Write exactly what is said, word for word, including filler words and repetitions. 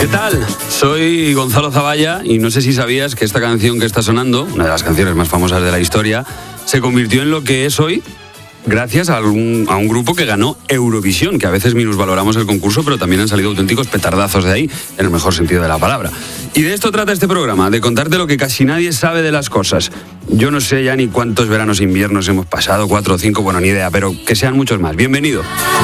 tal? Soy Gonzalo Zavalla y no sé si sabías que esta canción que está sonando, una de las canciones más famosas de la historia, se convirtió en lo que es hoy gracias a un, a un grupo que ganó Eurovisión, que a veces minusvaloramos el concurso, pero también han salido auténticos petardazos de ahí, en el mejor sentido de la palabra. Y de esto trata este programa, de contarte lo que casi nadie sabe de las cosas. Yo no sé ya ni cuántos veranos e inviernos hemos pasado, cuatro o cinco, bueno, ni idea, pero que sean muchos más. Bienvenido.